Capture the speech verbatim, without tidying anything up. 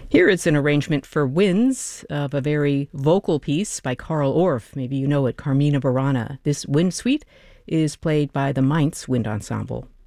Here it's an arrangement for winds of a very vocal piece by Carl Orff. Maybe you know it, Carmina Burana. This wind suite is played by the Mainz Wind Ensemble.